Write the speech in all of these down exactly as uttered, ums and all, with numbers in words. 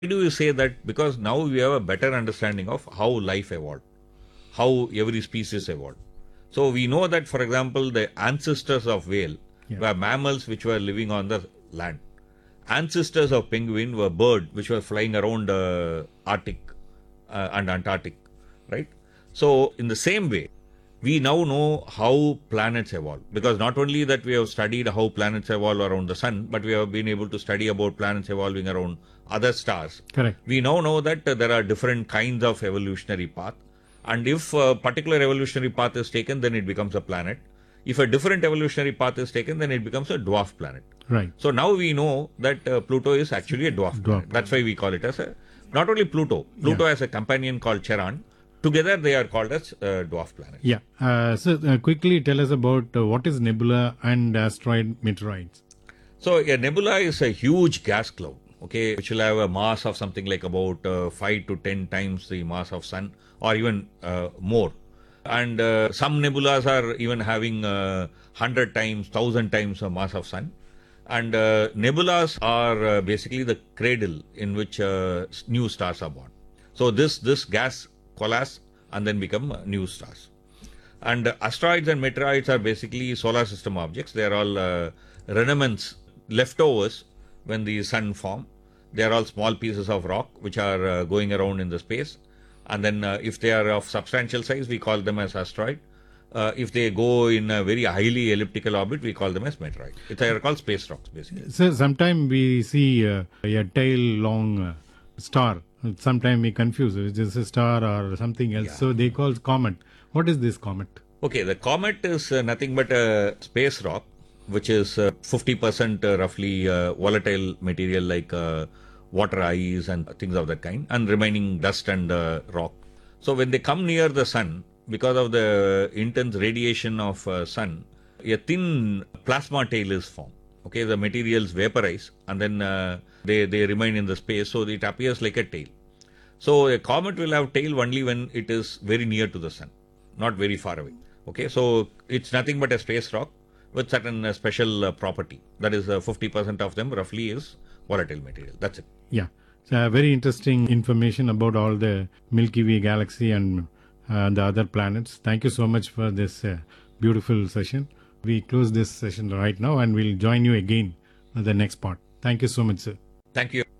do you say that? Because now we have a better understanding of how life evolved, how every species evolved. So we know that, for example, the ancestors of whale Yeah. were mammals which were living on the land. Ancestors of penguin were bird which were flying around uh, Arctic uh, and Antarctic, right? So in the same way, we now know how planets evolve, because not only that we have studied how planets evolve around the sun, but we have been able to study about planets evolving around other stars. Correct. We now know that uh, there are different kinds of evolutionary path, and if a particular evolutionary path is taken, then it becomes a planet. If a different evolutionary path is taken, then it becomes a dwarf planet. Right. So now we know that uh, Pluto is actually a dwarf, Dwarf planet. That's why we call it as a, not only Pluto, Pluto Yeah. has a companion called Charon. Together they are called as uh, dwarf planets. Yeah. Uh, so uh, quickly tell us about uh, what is nebula and asteroid meteorites. So a nebula is a huge gas cloud, okay, which will have a mass of something like about uh, five to ten times the mass of sun, or even uh, more. And uh, some nebulas are even having uh, one hundred times, one thousand times the mass of sun. And uh, nebulas are uh, basically the cradle in which uh, s- new stars are born. So this this gas coalesce and then become uh, new stars. And uh, asteroids and meteoroids are basically solar system objects. They are all uh, remnants, leftovers when the sun form. They are all small pieces of rock which are uh, going around in the space. And then uh, if they are of substantial size, we call them as asteroid. Uh, if they go in a very highly elliptical orbit, we call them as meteoroid. It's are called space rocks, basically. So sometimes we see uh, a tail long uh, star. Sometimes we confuse it. Is a star or something else? Yeah. So they call comet. What is this comet? Okay, the comet is uh, nothing but a space rock, which is uh, fifty percent uh, roughly uh, volatile material like uh, water ice and things of that kind, and remaining dust and uh, rock. So when they come near the sun, because of the intense radiation of uh, sun, a thin plasma tail is formed. Okay, the materials vaporize and then uh, they, they remain in the space, so it appears like a tail. So a comet will have tail only when it is very near to the sun, not very far away. Okay, so it's nothing but a space rock with certain uh, special uh, property. That is, uh, fifty percent of them roughly is volatile material. That's it. Yeah. So uh, very interesting information about all the Milky Way galaxy and uh, the other planets. Thank you so much for this uh, beautiful session. We close this session right now and we'll join you again in the next part. Thank you so much, sir. Thank you.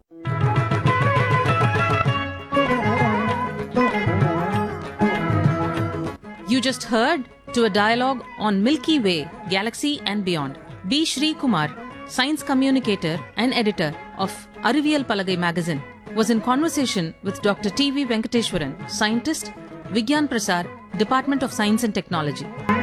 You just heard to a dialogue on Milky Way, Galaxy and Beyond. B. Shri Kumar, science communicator and editor of Ariviyal Palagai magazine, was in conversation with Doctor T V Venkateshwaran, scientist, Vigyan Prasar, Department of Science and Technology.